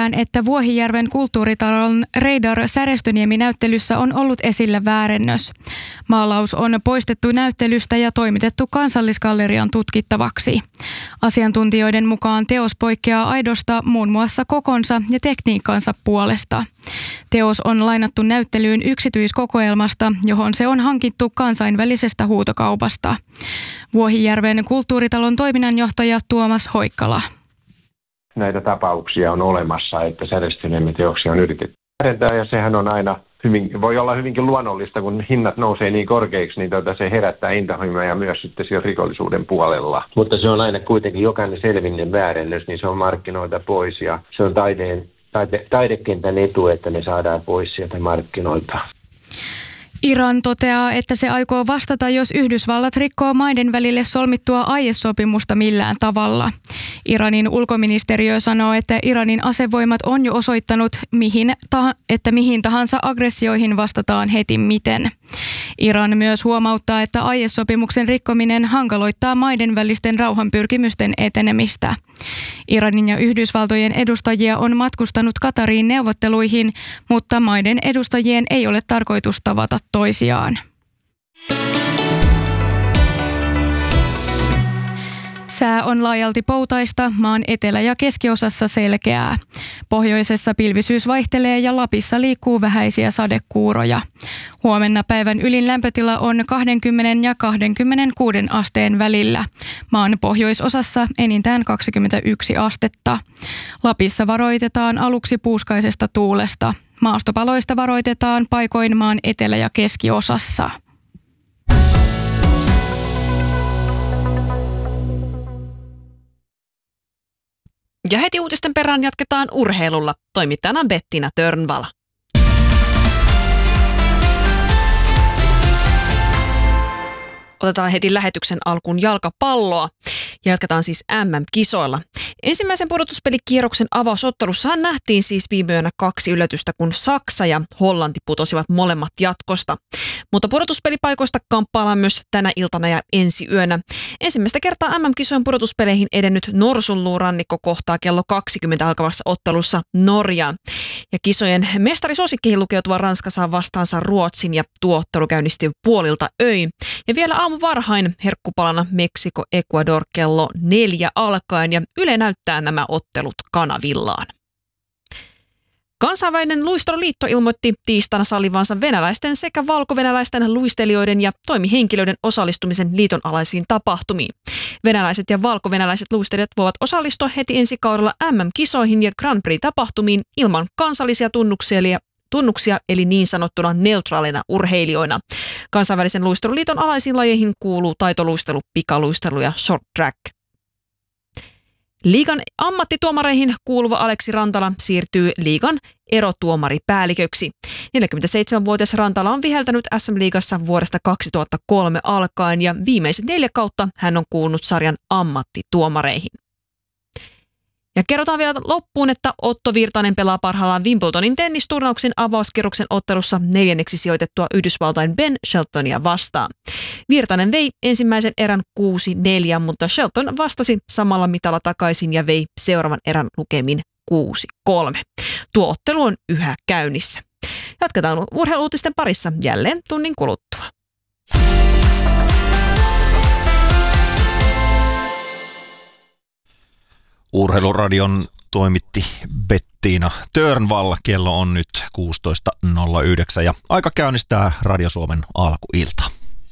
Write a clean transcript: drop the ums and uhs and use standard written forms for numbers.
tänään, että Vuohijärven kulttuuritalon Reidar Särestöniemi-näyttelyssä on ollut esillä väärennös. Maalaus on poistettu näyttelystä ja toimitettu Kansallisgallerian tutkittavaksi. Asiantuntijoiden mukaan teos poikkeaa aidosta muun muassa kokonsa ja tekniikkansa puolesta. Teos on lainattu näyttelyyn yksityiskokoelmasta, johon se on hankittu kansainvälisestä huutokaupasta. Vuohijärven kulttuuritalon toiminnanjohtaja Tuomas Hoikkala. Näitä tapauksia on olemassa, että Särestöniemi-teoksia on yritetty väärentää, ja sehän on aina voi olla hyvinkin luonnollista, kun hinnat nousee niin korkeiksi, niin se herättää intohimoja myös sitten siellä rikollisuuden puolella. Mutta se on aina kuitenkin jokainen selvinen väärennös, niin se on markkinoilta pois, ja se on taidekentän etu, että ne saadaan pois sieltä markkinoilta. Iran toteaa, että se aikoo vastata, jos Yhdysvallat rikkoo maiden välille solmittua aiesopimusta millään tavalla. Iranin ulkoministeriö sanoo, että Iranin asevoimat on jo osoittanut, että mihin tahansa aggressioihin vastataan heti miten. Iran myös huomauttaa, että aiesopimuksen rikkominen hankaloittaa maiden välisten rauhanpyrkimysten etenemistä. Iranin ja Yhdysvaltojen edustajia on matkustanut Katariin neuvotteluihin, mutta maiden edustajien ei ole tarkoitus tavata toisiaan. Sää on laajalti poutaista, maan etelä- ja keskiosassa selkeää. Pohjoisessa pilvisyys vaihtelee ja Lapissa liikkuu vähäisiä sadekuuroja. Huomenna päivän ylin lämpötila on 20 ja 26 asteen välillä. Maan pohjoisosassa enintään 21 astetta. Lapissa varoitetaan aluksi puuskaisesta tuulesta. Maastopaloista varoitetaan paikoin maan etelä- ja keskiosassa. Ja heti uutisten perään jatketaan urheilulla. Toimittajana Bettina Törnvala. Otetaan heti lähetyksen alkuun jalkapalloa. Jatketaan siis MM-kisoilla. Ensimmäisen pudotuspelikierroksen avausottelussahan nähtiin siis viime yönä 2 yllätystä, kun Saksa ja Hollanti putosivat molemmat jatkosta. Mutta pudotuspelipaikoista kamppaillaan myös tänä iltana ja ensi yönä. Ensimmäistä kertaa MM-kisojen pudotuspeleihin edennyt Norsunluurannikko kohtaa kello 20 alkavassa ottelussa Norjaan. Ja kisojen mestarisuosikkeihin lukeutuva Ranska saa vastaansa Ruotsin ja tuo ottelu käynnistyy puolilta öin. Ja vielä aamu varhain herkkupalana Meksiko-Ecuador kello 4 alkaen ja Yle näyttää nämä ottelut kanavillaan. Kansainvälinen luisteloliitto ilmoitti tiistaina sallivansa venäläisten sekä valkovenäläisten luistelijoiden ja toimihenkilöiden osallistumisen liiton alaisiin tapahtumiin. Venäläiset ja valkovenäläiset luistelijat voivat osallistua heti ensi kaudella MM-kisoihin ja Grand Prix-tapahtumiin ilman kansallisia tunnuksia eli niin sanottuna neutraalina urheilijoina. Kansainvälisen luisteluliiton alaisiin lajeihin kuuluu taitoluistelu, pikaluistelu ja short track. Liigan ammattituomareihin kuuluva Aleksi Rantala siirtyy liigan erotuomaripäälliköksi. 47-vuotias Rantala on viheltänyt SM-liigassa vuodesta 2003 alkaen ja viimeiset 4 kautta hän on kuulunut sarjan ammattituomareihin. Ja kerrotaan vielä loppuun, että Otto Virtanen pelaa parhaillaan Wimbledonin tennisturnauksen avauskierroksen ottelussa 4. sijoitettua Yhdysvaltain Ben Sheltonia vastaan. Virtanen vei ensimmäisen erän 6-4, mutta Shelton vastasi samalla mitalla takaisin ja vei seuraavan erän lukemin 6-3. Tuo ottelu on yhä käynnissä. Jatketaan urheiluutisten parissa jälleen tunnin kuluttua. Urheiluradion toimitti Bettina Törnvala. Kello on nyt 16.09 ja aika käynnistää Radio Suomen alkuilta.